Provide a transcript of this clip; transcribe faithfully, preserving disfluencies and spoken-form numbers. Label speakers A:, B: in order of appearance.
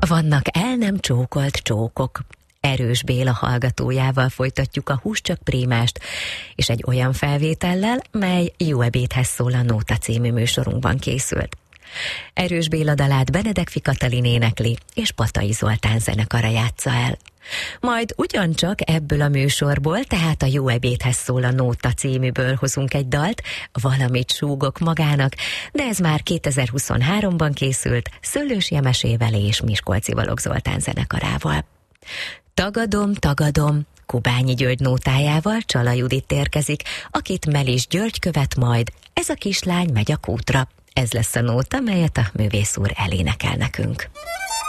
A: Vannak el nem csókolt csókok. Erős Béla hallgatójával folytatjuk a Hús csak prémást, és egy olyan felvétellel, mely Jó ebédhez szól a Nóta című műsorunkban készült. Erős Béla dalát Benedek Katalin énekli, és Patai Zoltán zenekara játsza el. Majd ugyancsak ebből a műsorból, tehát a Jó ebédhez szól a Nóta címűből hozunk egy dalt, Valamit súgok magának, de ez már kétezer-huszonháromban készült Szőlős Jemesével és Miskolci Balogh Zoltán zenekarával. Tagadom, tagadom, Kubányi György nótájával Csala Judit érkezik, akit Melis György követ majd, ez a kislány megy a kútra. Ez lesz a nóta, melyet a művész úr elénekel nekünk.